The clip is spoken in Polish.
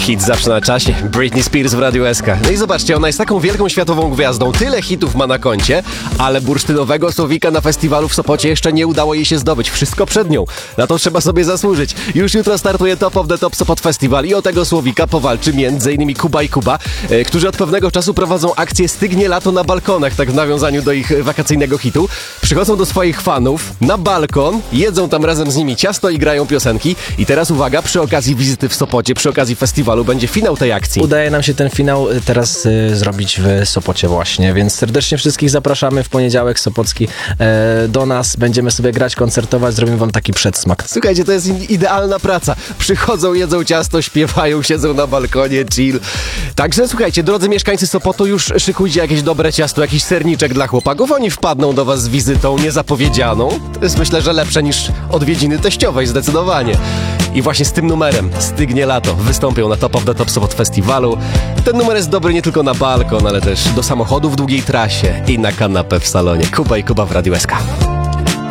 Hit zawsze na czasie. Britney Spears w Radiu SK. No i zobaczcie, ona jest taką wielką światową gwiazdą. Tyle hitów ma na koncie, ale bursztynowego słowika na festiwalu w Sopocie jeszcze nie udało jej się zdobyć. Wszystko przed nią. Na to trzeba sobie zasłużyć. Już jutro startuje Top of the Top Sopot Festival i o tego słowika powalczy m.in. Kuba i Kuba, którzy od pewnego czasu prowadzą akcję Stygnie lato na balkonach, tak w nawiązaniu do ich wakacyjnego hitu. Przychodzą do swoich fanów na balkon, jedzą tam razem z nimi ciasto i grają piosenki. I teraz uwaga, przy okazji wizyty w Sopocie, przy okazji festiwalu będzie finał tej akcji. Udaje nam się ten finał teraz zrobić w Sopocie właśnie, więc serdecznie wszystkich zapraszamy w poniedziałek Sopocki do nas. Będziemy sobie grać, koncertować, zrobimy wam taki przedsmak. Słuchajcie, to jest idealna praca. Przychodzą, jedzą ciasto, śpiewają, siedzą na balkonie, chill. Także słuchajcie, drodzy mieszkańcy Sopotu, już szykujcie jakieś dobre ciasto, jakiś serniczek dla chłopaków. Oni wpadną do was z wizytą niezapowiedzianą. To jest, myślę, że lepsze niż odwiedziny teściowej, zdecydowanie. I właśnie z tym numerem Stygnie lato wystąpią na Top of the Top Sopot Festiwalu. Ten numer jest dobry nie tylko na balkon, ale też do samochodu w długiej trasie i na kanapę w salonie. Kuba i Kuba w Radiu SK.